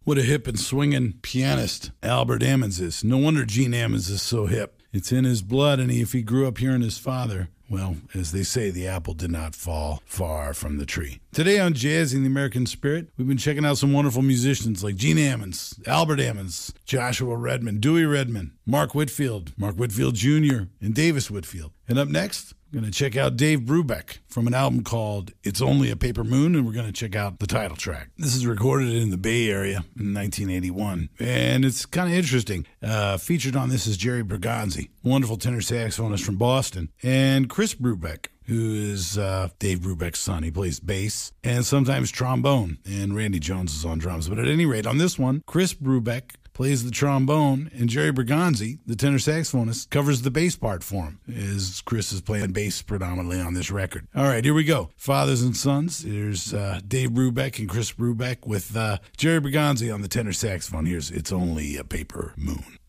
What a hip and swinging pianist Albert Ammons is. No wonder Gene Ammons is so hip. It's in his blood, and if he grew up hearing his father, well, as they say, the apple did not fall far from the tree. Today on Jazzing the American Spirit, we've been checking out some wonderful musicians like Gene Ammons, Albert Ammons, Joshua Redman, Dewey Redman, Mark Whitfield Jr., and Davis Whitfield. And up next, we're going to check out Dave Brubeck from an album called It's Only a Paper Moon, and we're going to check out the title track. This is recorded in the Bay Area in 1981, and it's kind of interesting. Featured on this is Jerry Bergonzi, wonderful tenor saxophonist from Boston, and Chris Brubeck, who is Dave Brubeck's son. He plays bass and sometimes trombone, and Randy Jones is on drums. But at any rate, on this one, Chris Brubeck plays the trombone, and Jerry Bergonzi, the tenor saxophonist, covers the bass part for him, as Chris is playing bass predominantly on this record. All right, here we go. Fathers and Sons. Here's Dave Brubeck and Chris Brubeck with Jerry Bergonzi on the tenor saxophone. Here's It's Only a Paper Moon.